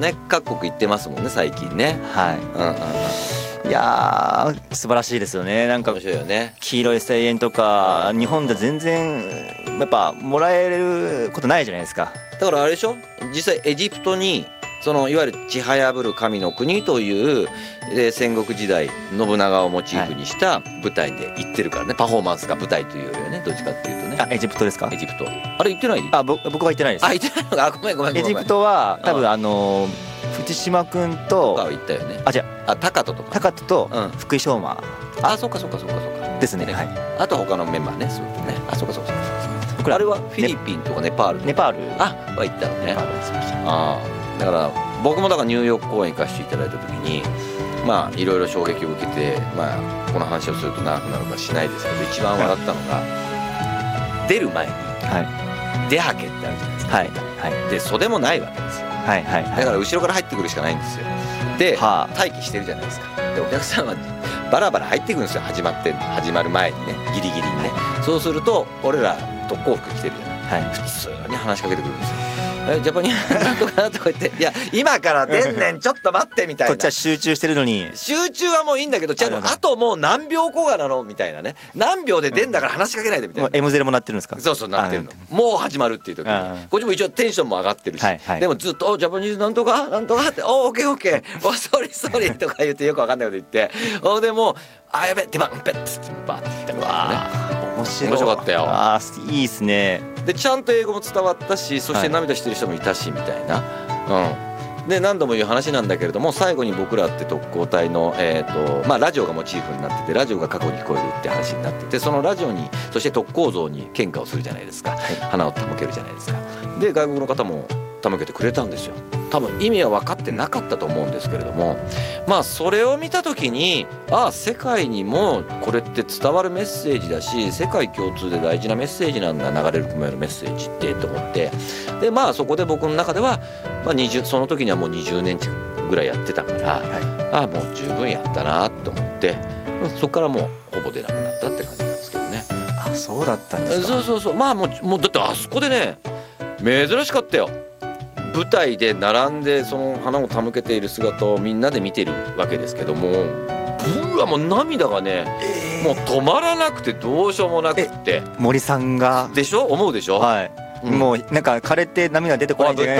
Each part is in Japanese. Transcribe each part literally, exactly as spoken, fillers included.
ね各国行ってますもんね最近ね。 はい、 うんうんうんいやー素晴らしいですよね。なんか面白いよね。 黄色い声援とか日本で全然やっぱもらえることないじゃないですか。 だからあれでしょ、実際エジプトにそのいわゆるちはやぶる神の国という、えー戦国時代信長をモチーフにした舞台で行ってるからね、パフォーマンスが舞台というよりはね、どっちかっていうとね。 あエジプトですか。 エジプトあれ行ってない？ あぼ僕は行ってないです。 あ行ってないのか。あごめんごめんごめん。 エジプトは多分ああの藤島君とあ行ったよね。 あじゃあ高人とか高人とうん福井翔馬あそうかそうかそうかそうかですね。 ねはい、 あと他のメンバーねそうだね。あそうかそうかそうか僕らあれはフィリピンとかネパールネパールあは行ったのね。 ネパールですね。 ああだから僕もだからニューヨーク公演行かせていただいた時にまあいろいろ衝撃を受けて、まあこの話をすると長くなるかしないですけど一番笑ったのが出る前にはい出はけってあるじゃないですか。 はいはいで袖もないわけですよ。 はいはいはいだから後ろから入ってくるしかないんですよ。で、 はあ待機してるじゃないですか。でお客さんはバラバラ入ってくるんですよ。始まって始まる前にねギリギリにね。そうすると俺ら特攻服着てるじゃない。 はい普通に話しかけてくるんですよ。えジャパニーズなんとかなとか言って「いや今から出んねんちょっと待って」みたいな。 こっちは集中してるのに集中はもういいんだけど、じゃああともう何秒後がなのみたいなね。何秒で出んだから話しかけないでみたいな。 もう エムゼロ もなってるんですか。 そうそうなってるの。もう始まるっていう時あにこっちも一応テンションも上がってるし、 はいはいでもずっと「おジャパニーズなんとかなんとか」って「おオッケーオッケーおソリソリ」とか言ってよくわかんないこと言っておでもう「あやべ出番ペッ」つってバーって言ったからね。 面白い面白かったよ。 あーいいですね。 でちゃんと英語も伝わったし、そして涙してる人もいたしみたいな、うん、で何度も言う話なんだけれども、最後に僕らって特攻隊の、えーとまあ、ラジオがモチーフになってて、ラジオが過去に聞こえるって話になってて、そのラジオにそして特攻像に献花をするじゃないですか、はい、花を手向けるじゃないですか。で外国の方も手向けてくれたんですよ。多分意味は分かってなかったと思うんですけれども、まあそれを見た時にああ世界にもこれって伝わるメッセージだし、世界共通で大事なメッセージなんだ、流れる雲へのメッセージってと思って、でまあそこで僕の中では、まあ、にじゅうその時にはもうにじゅうねんぐらいやってたから、はい、ああもう十分やったなと思って、そこからもうほぼ出なくなったって感じなんですけどね。 あそうだったんですか。 そうそうそう、まあもう、もうだってあそこでね珍しかったよ。舞台で並んでその花を手向けている姿をみんなで見てるわけですけども、うわもう涙がね、えー、もう止まらなくてどうしようもなくって森さんがでしょ思うでしょ、 はい、うん、もうなんか枯れて涙出てこないんじゃない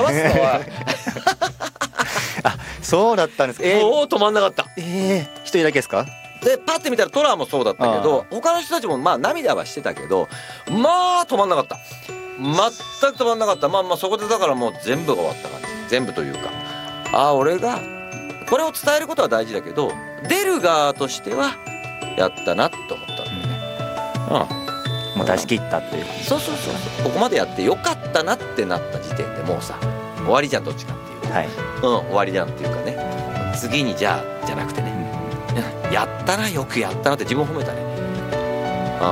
あそうだったんですか。 えー、もう止まんなかった。 ええー、一人だけですか。 でパッて見たらトラもそうだったけど、他の人たちもまあ涙はしてたけど、まあ止まんなかった。全く止まんなかった。まあまあそこでだからもう全部が終わった感じ。全部というか、ああ俺がこれを伝えることは大事だけど、出る側としてはやったなと思ったんだよね。 うん、もう出し切ったっていう。 そうそうそうそう。ここまでやってよかったなってなった時点でもうさ終わりじゃん、どっちかっていう。はい。うん終わりじゃんっていうかね。次にじゃあじゃなくてね、うん、やったなよくやったなって自分を褒めたね。うん。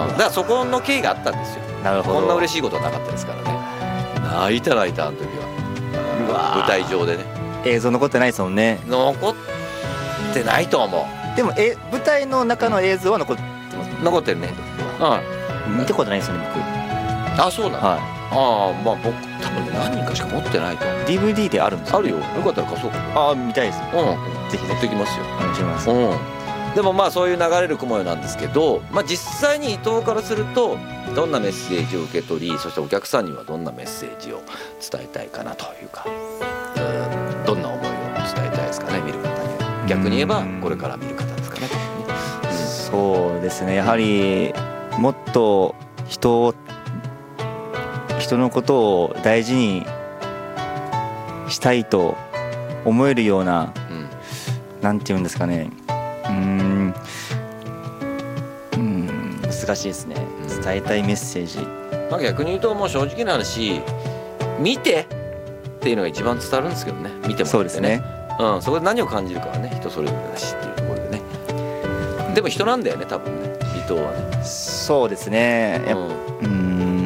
だからそこの経緯があったんですよ。 なるほど。 こんな嬉しいことはなかったですからね。泣いた泣いたあの時は。舞台上でね。 映像残ってないですもんね。 残ってないと思う。 でもえ舞台の中の映像は残ってます、ね、 残ってるね。 うん。見たことないですよね僕。 あそうなの。はい。ああまあ僕多分ね何人かしか持ってないと思う。 ディーブイディー であるんですか。 あるよ。よかったら貸そうか。 ああ見たいです。 うんぜひ持ってきますよ。 お願いします。 うん。でもまあそういう流れる雲よなんですけど、まあ実際に伊藤からするとどんなメッセージを受け取り、そしてお客さんにはどんなメッセージを伝えたいかなというか、うんどんな思いを伝えたいですかね、見る方には。逆に言えばこれから見る方ですかね。 うん、そうですね。やはりもっと人を人のことを大事にしたいと思えるような、うん、なんていうんですかね。うーんうん難しいですね。伝えたいメッセージ、 まあ、逆に言うともう正直な話見てっていうのが一番伝わるんですけどね。見てもらってね。 そうですね、 うん、そこで何を感じるかはね人それぞれだしっていうところでね。でも人なんだよね多分ね伊藤はね。 そうですね。やっぱ、うん、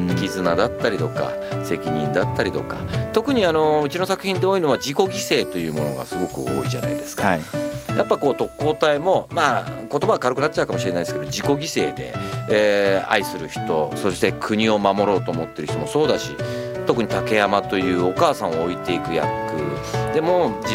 絆だったりとか責任だったりとか、特にあのうちの作品で多いのは自己犠牲というものがすごく多いじゃないですか、はい。やっぱこう特攻隊もまあ言葉は軽くなっちゃうかもしれないですけど、自己犠牲で、えー、愛する人、そして国を守ろうと思ってる人もそうだし、特に竹山というお母さんを置いていく役でも